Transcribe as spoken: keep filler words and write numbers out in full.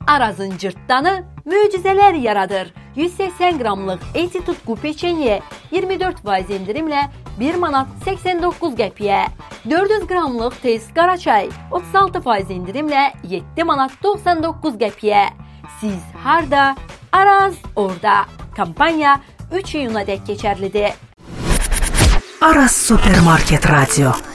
Arazın cırtdanı möcüzələr yaradır. yüz səksən qramlıq Eti Tutku peçenye iyirmi dörd faiz indirimlə bir manat səksən doqquz qəpiyə. dörd yüz qramlıq tez qara çay otuz altı faiz indirimlə yeddi manat doxsan doqquz qəpiyə. Siz harda? Araz orada. Kampanya üç iyuna dək keçərlidir. Araz Supermarket Radio.